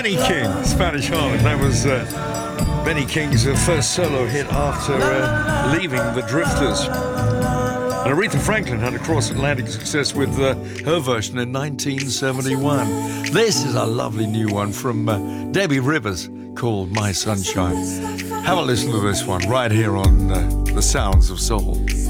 Benny King, Spanish Harlem. That was Benny King's first solo hit after leaving the Drifters. And Aretha Franklin had a cross-Atlantic success with her version in 1971. This is a lovely new one from Debbie Rivers called My Sunshine. Have a listen to this one right here on The Sounds of Soul.